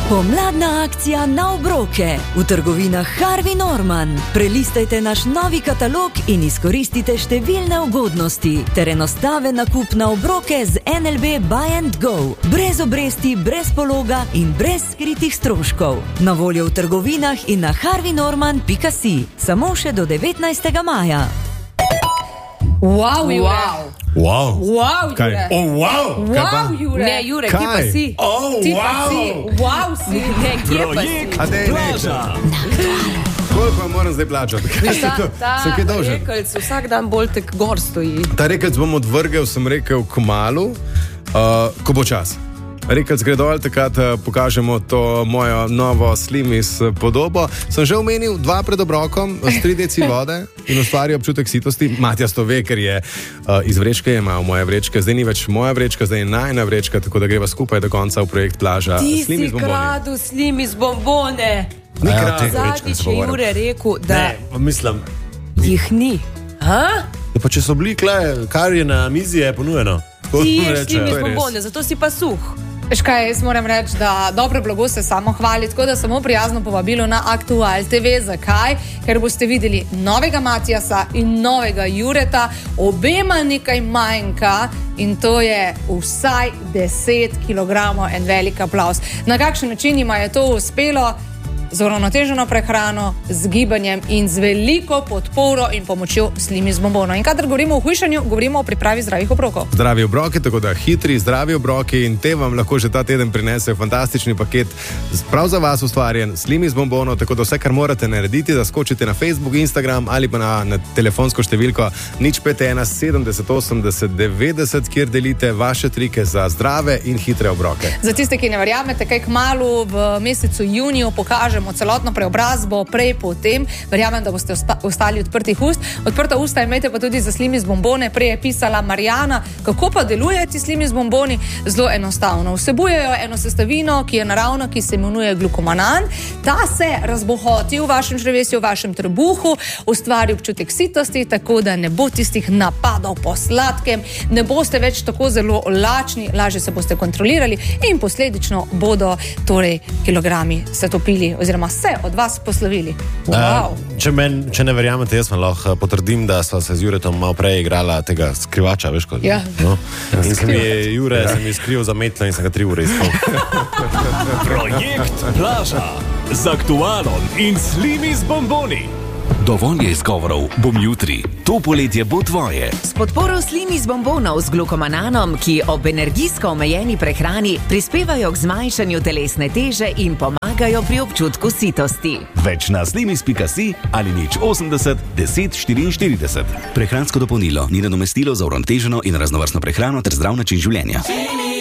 Pomladna akcija na obroke v trgovinah Harvey Norman. Prelistajte naš novi katalog in izkoristite številne ugodnosti ter enostaven nakup na obroke z NLB Buy and Go. Brez obresti, brez pologa in brez skritih stroškov. Na voljo v trgovinah in na harveynorman.si. Samo še do 19. maja. Wow, Jure. Wow. Wow, Kaj? Jure. Wow, Jure. Ne, Jure, ti pa si. Ti pa si. Wow, si. Ne, kje pa si? A dej, koliko moram zdaj plačati? Se kaj dolžen? Rekelc vsak dan bolj tek gor stoji. Ta rekelc bom odvrgel, sem rekel, kmalu, ko bo čas. Rekelc gre dol, takrat pokažemo to mojo novo Slimis podobo. Sem že omenil 2 pred obrokom s 3 deci vode in ustvari občutek sitosti. Matjas to ve, ker je iz vrečke imel moje vrečke. Zdaj ni več moja vrečka, zdaj je najna vrečka, tako da greva skupaj do konca v projekt plaža. Ti Slimis si bomboni. kradu Slimis bombone. Ni kradu. Zadnjič je Jure rekel, da Mislim, jih ni. Ha? da pa če so bili kle, kar je na mizi, je ponujeno. Ti ješ Slimis bombone, zato si pa suh. Veš kaj, jaz moram reči, da dobro blago se samo hvali, tako da samo prijazno povabilo na Aktual TV. Zakaj? Ker boste videli novega Matjasa in novega Jureta, obema nekaj manjka in to je vsaj 10 kg, en velik aplavz. Na kakšen način jima je to uspelo? Z uravnoteženo prehrano, z gibanjem in z veliko podporo in pomočjo Slimis bombonov. In kadar govorimo o hujšanju, govorimo o pripravi zdravih obrokov. Zdravi obroki, tako da hitri, zdravi obroki in te vam lahko že ta teden prinesejo fantastični paket, prav za vas ustvarjen, Slimis bombonov, tako da vse, kar morate narediti, da skočite na Facebook, Instagram ali pa na telefonsko številko 051 70 80 90, kjer delite vaše trike za zdrave in hitre obroke. Za tiste, ki ne verjamete, kaj kmalu v mesecu juniju pokažemo celotno preobrazbo, prej potem, verjamem, da boste ostali odprtih ust. Odprta usta imejte pa tudi za Slimis bombone. Prej je pisala Marjana, kako pa delujejo ti Slimis bomboni? Zelo enostavno. Vsebujejo eno sestavino, ki je naravna, ki se imenuje glukomanan. Ta se razbohoti v vašem črevesju, v vašem trebuhu, ustvari občutek sitosti, tako da ne bo tistih napadov po sladkem, ne boste več tako zelo lačni, lažje se boste kontrolirali in posledično bodo torej kilogrami se topili oziroma se od vas poslovili. Wow. Če ne verjamete, jaz vam lahko potrdim, da sva se z Juretom malo prej igrala tega skrivača, veš kot? Ja. No. In se mi je Jure skril za metlo in sem ga 3 ure iskal. Projekt Plaža z Aktualom in Slimis bomboni. Dovolj je izgovorov, bom jutri. To poletje bo tvoje. S podporo Slimis bombonov z glukomananom, ki ob energijsko omejeni prehrani prispevajo k zmanjšanju telesne teže in pomagajo pri občutku sitosti. Več na slimis.si ali 080 10 44. Prehransko dopolnilo ni nadomestilo za uravnoteženo in raznovrstno prehrano ter zdrav način življenja.